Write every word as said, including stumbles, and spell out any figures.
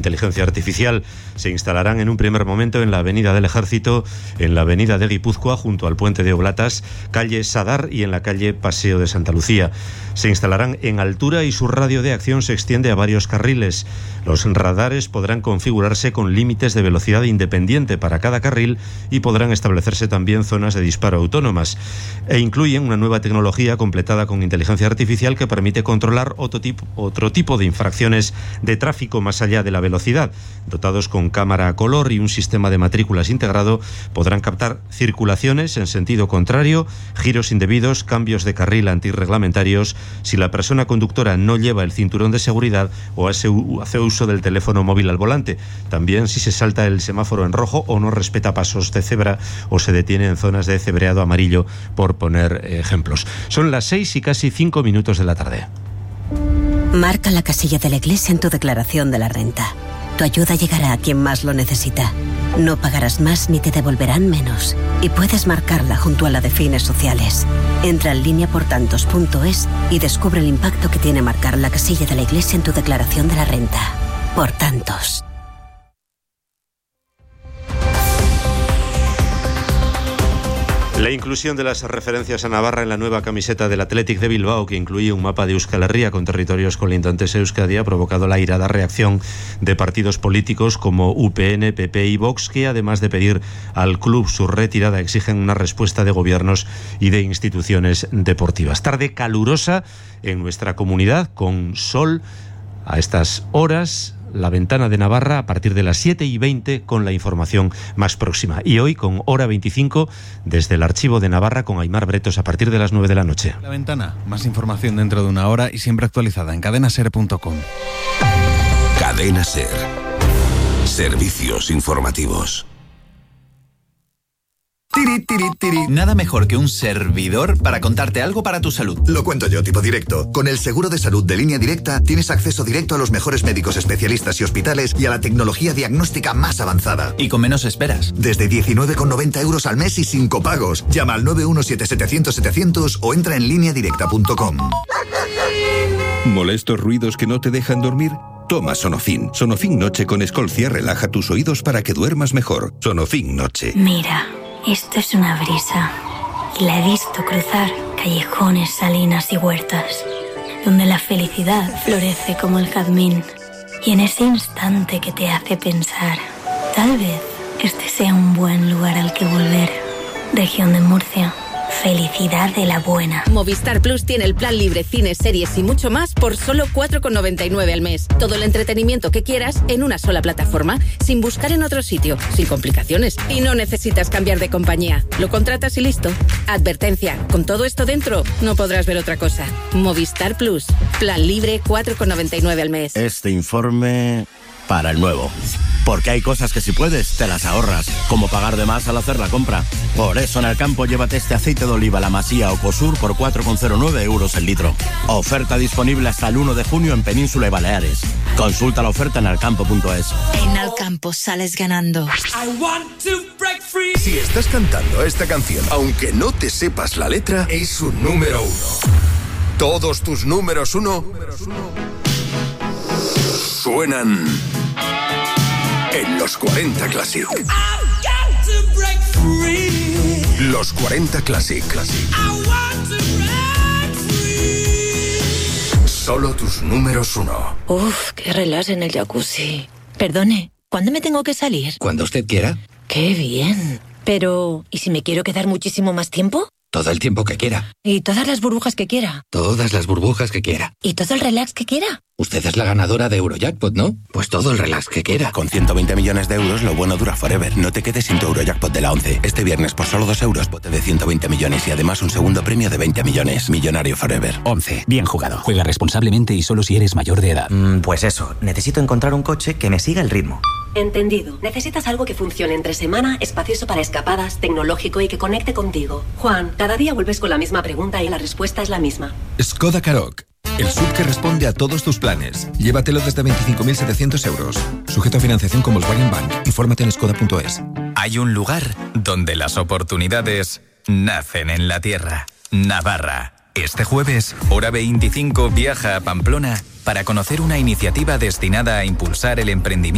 Inteligencia artificial se instalarán en un primer momento en la Avenida del Ejército, en la Avenida de Guipúzcoa, junto al Puente de Oblatas, calle Sadar y en la calle Paseo de Santa Lucía. Se instalarán en altura y su radio de acción se extiende a varios carriles. Los radares podrán configurarse con límites de velocidad independiente para cada carril y podrán establecerse también zonas de disparo autónomas. E incluyen una nueva tecnología completada con inteligencia artificial que permite controlar otro tipo, otro tipo de infracciones de tráfico más allá de la velocidad. Velocidad. Dotados con cámara a color y un sistema de matrículas integrado, podrán captar circulaciones en sentido contrario, giros indebidos, cambios de carril antirreglamentarios, si la persona conductora no lleva el cinturón de seguridad o hace, hace uso del teléfono móvil al volante. También si se salta el semáforo en rojo o no respeta pasos de cebra o se detiene en zonas de cebreado amarillo, por poner ejemplos. Son las seis y casi cinco minutos de la tarde. Marca la casilla de la Iglesia en tu declaración de la renta. Tu ayuda llegará a quien más lo necesita. No pagarás más ni te devolverán menos. Y puedes marcarla junto a la de fines sociales. Entra en línea por tantos punto es y descubre el impacto que tiene marcar la casilla de la Iglesia en tu declaración de la renta. Por tantos. La inclusión de las referencias a Navarra en la nueva camiseta del Athletic de Bilbao, que incluye un mapa de Euskal Herria con territorios colindantes a Euskadi, ha provocado la airada reacción de partidos políticos como U P N, P P y Vox, que además de pedir al club su retirada, exigen una respuesta de gobiernos y de instituciones deportivas. Tarde calurosa en nuestra comunidad, con sol a estas horas. La Ventana de Navarra a partir de las siete y veinte con la información más próxima. Y hoy con Hora veinticinco desde el Archivo de Navarra con Aimar Bretos a partir de las nueve de la noche. La Ventana, más información dentro de una hora y siempre actualizada en cadena ser punto com. Cadena Ser. Servicios informativos. Tiri, tiri, tiri. Nada mejor que un servidor para contarte algo para tu salud. Lo cuento yo, tipo directo. Con el seguro de salud de Línea Directa tienes acceso directo a los mejores médicos especialistas y hospitales y a la tecnología diagnóstica más avanzada. Y con menos esperas. Desde diecinueve con noventa euros al mes y sin copagos. Llama al nueve uno siete setecientos setecientos o entra en línea directa punto com. ¿Molestos ruidos que no te dejan dormir? Toma Sonofin. Sonofin Noche con Escolcia relaja tus oídos para que duermas mejor. Sonofin Noche. Mira. Esto es una brisa y la he visto cruzar callejones, salinas y huertas, donde la felicidad florece como el jazmín. Y en ese instante que te hace pensar, tal vez este sea un buen lugar al que volver. Región de Murcia. Felicidad de la buena. Movistar Plus tiene el plan libre, cines, series y mucho más por solo cuatro con noventa y nueve al mes. Todo el entretenimiento que quieras en una sola plataforma, sin buscar en otro sitio, sin complicaciones. Y no necesitas cambiar de compañía. Lo contratas y listo. Advertencia, con todo esto dentro, no podrás ver otra cosa. Movistar Plus. Plan libre, cuatro con noventa y nueve al mes. Este informe para el nuevo. Porque hay cosas que si puedes, te las ahorras, como pagar de más al hacer la compra. Por eso en Alcampo llévate este aceite de oliva La Masía o Cosur por cuatro con cero nueve euros el litro. Oferta disponible hasta el uno de junio en Península y Baleares. Consulta la oferta en alcampo punto es. En Alcampo sales ganando. Si estás cantando esta canción, aunque no te sepas la letra, es un número uno. Todos tus números uno suenan en los cuarenta Classic. Los cuarenta Classic. Solo tus números uno. Uf, qué relax en el jacuzzi. Perdone, ¿cuándo me tengo que salir? Cuando usted quiera. Qué bien. Pero, ¿y si me quiero quedar muchísimo más tiempo? Todo el tiempo que quiera. ¿Y todas las burbujas que quiera? Todas las burbujas que quiera. ¿Y todo el relax que quiera? Usted es la ganadora de Eurojackpot, ¿no? Pues todo el relax que quiera. Con ciento veinte millones de euros, lo bueno dura forever. No te quedes sin tu Eurojackpot de la once. Este viernes, por solo dos euros, bote de ciento veinte millones y además un segundo premio de veinte millones. Millonario forever. once. Bien jugado. Juega responsablemente y solo si eres mayor de edad. Mm, pues eso. Necesito encontrar un coche que me siga el ritmo. Entendido. Necesitas algo que funcione entre semana, espacioso para escapadas, tecnológico y que conecte contigo. Juan, cada día vuelves con la misma pregunta y la respuesta es la misma. Skoda Karoq. El S U V que responde a todos tus planes. Llévatelo desde veinticinco mil setecientos euros. Sujeto a financiación con Volkswagen Bank. Infórmate en skoda punto es. Hay un lugar donde las oportunidades nacen en la tierra. Navarra. Este jueves, Hora veinticinco viaja a Pamplona para conocer una iniciativa destinada a impulsar el emprendimiento